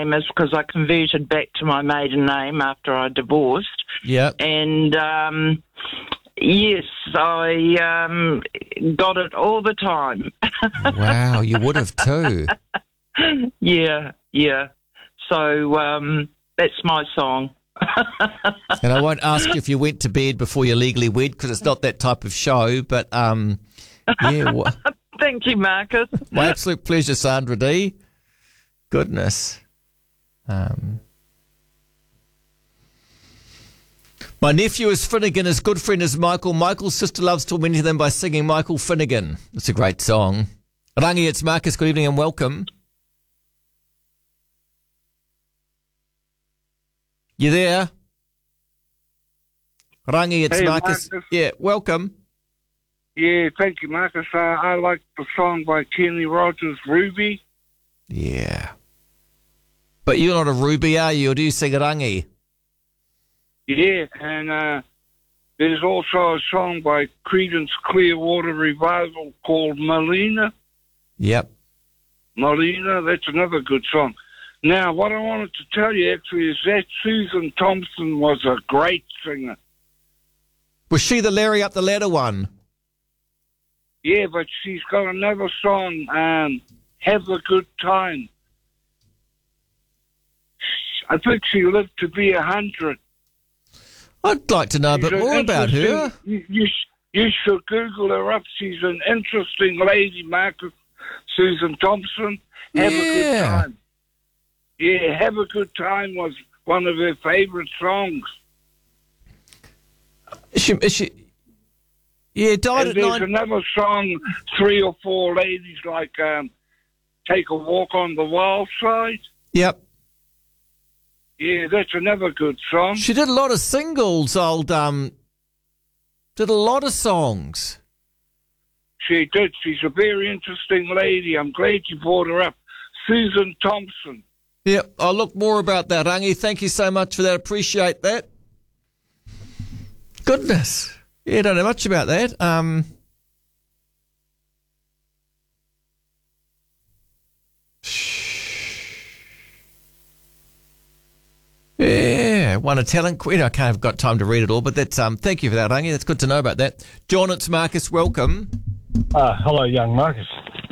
name is because I converted back to my maiden name after I divorced. Yeah. And, yes, I got it all the time. Wow, you would have too. Yeah. So that's my song. And I won't ask you if you went to bed before you legally wed because it's not that type of show. But yeah. Thank you, Marcus. My absolute pleasure, Sandra D. Goodness. My nephew is Finnegan. His good friend is Michael. Michael's sister loves tormenting them by singing Michael Finnegan. It's a great song. Rangi, it's Marcus. Good evening and welcome. You there? Rangi, it's Marcus. Yeah, welcome. Yeah, thank you, Marcus. I like the song by Kenny Rogers, Ruby. Yeah. But you're not a Ruby, are you? Or do you sing Rangi? Yeah, and there's also a song by Creedence Clearwater Revival called Melina. Yep. Melina, that's another good song. Now, what I wanted to tell you actually is that Susan Thompson was a great singer. Was she the Larry Up the Ladder one? Yeah, but she's got another song, Have a Good Time. I think she lived to be 100. I'd like to know a bit more about her. You should Google her up. She's an interesting lady, Marcus. Susan Thompson. Have a Good Time. Yeah, Have a Good Time was one of her favourite songs. Is she? Yeah, died and at there's another song, 3 or 4 ladies like Take a Walk on the Wild Side. Yep. Yeah, that's another good song. She did a lot of singles, did a lot of songs. She did. She's a very interesting lady. I'm glad you brought her up. Susan Thompson. Yep, I'll look more about that, Rangi. Thank you so much for that. Appreciate that. Goodness. Yeah, don't know much about that. Yeah, won a talent queen. I can't have got time to read it all, but that's thank you for that, Rangi. That's good to know about that. John, it's Marcus. Welcome. Hello, young Marcus.